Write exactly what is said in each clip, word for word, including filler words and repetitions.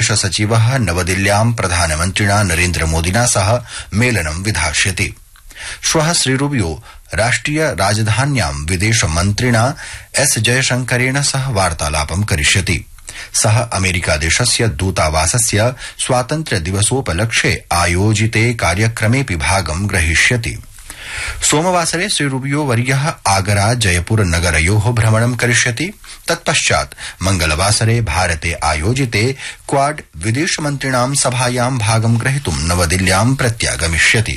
विदेश सचिवः नवदिल्ल्यां प्रधानमन्त्रिणा नरेन्द्र मोदिना सह मेलनं विधास्यति। श्वः श्री रूबियो राष्ट्रिय राजधान्यां विदेश मन्त्रिणा एस जयशंकरेण सह वार्तालापं करिष्यति। सः अमेरिकादेशस्य दूतावासस्य स्वातन्त्र्य दिवसोपलक्ष्ये आयोजिते कार्यक्रमेऽपि भागं ग्रहीष्यति। सोमवासरे श्री रूबियो वर्यः आगरा जयपुर नगरयोः भ्रमणं करिष्यति। तत्पश्चात् मंगलवासरे भारते आयोजिते क्वाड विदेशमन्त्रिणां सभायां भागं ग्रहीतुं नवदिल्ल्यां प्रत्यागमिष्यति।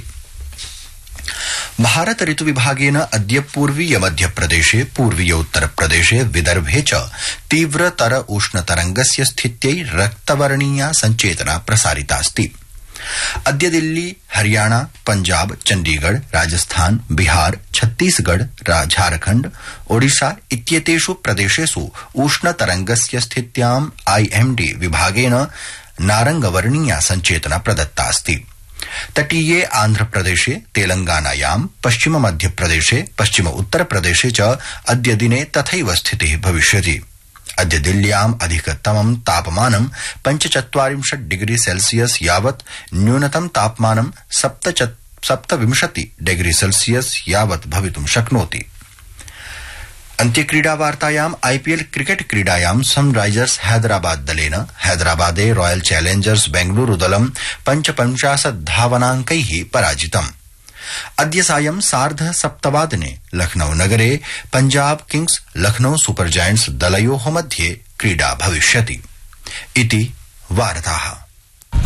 भारत ऋतु विभागेन अद्य पूर्वीय मध्यप्रदेशे पूर्वीय उत्तरप्रदेशे विदर्भे च तीव्रतर उष्णतरंगस्य स्थित्यै रक्तवर्णीया संचेतना प्रसारितास्ति। अद्य दिल्ली, हरियाणा, पंजाब, चंडीगढ़, राजस्थान, बिहार, छत्तीसगढ़, झारखंड, ओडिशा इत्येतेषु प्रदेशेषु उष्णतरंगस्य स्थित्यां आईएमडी विभागेन नारंगवर्णीया संचेतना प्रदत्तास्ति। तटीये आंध्रप्रदेशे, तेलंगानायां, पश्चिम मध्यप्रदेशे, पश्चिम उत्तरप्रदेशे च अद्य दिने तथैव स्थितिः भविष्यति। अद्य दिल्ल्याम् अधिकतमं तापमानं पञ्चचत्वारिंशत् डिग्री सेल्सियस यावत्, न्यूनतम तापमानं सप्तविंशति डिग्री सेल्सियस यावत् भवितुं शक्नोति। अन्त्यक्रीडावार्तायाम् आईपीएल क्रिकेट क्रीडायां सनराइजर्स हैदराबाद दलेन हैदराबादे रॉयल चैलेंजर्स बेंगलुरू दलं पञ्चपञ्चाशत् धावनांकैः पराजितम्। अद्य सायं सार्ध सप्तवादने लखनऊ नगरे Punjab Kings Lucknow super giants दलयोः मध्ये क्रीडा भविष्यति। इति वार्ताः।